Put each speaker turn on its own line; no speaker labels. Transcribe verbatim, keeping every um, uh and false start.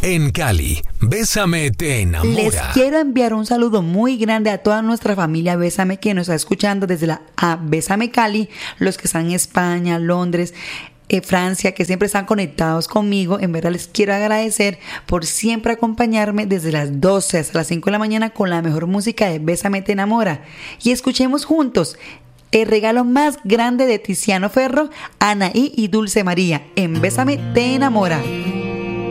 En Cali, Bésame te enamora.
Les quiero enviar un saludo muy grande a toda nuestra familia Bésame que nos está escuchando desde la a Bésame Cali, los que están en España, Londres, eh, Francia, que siempre están conectados conmigo. En verdad les quiero agradecer por siempre acompañarme desde las doce hasta las cinco de la mañana con la mejor música de Bésame te enamora. Y escuchemos juntos el regalo más grande de Tiziano Ferro, Anaí y Dulce María en Bésame te enamora.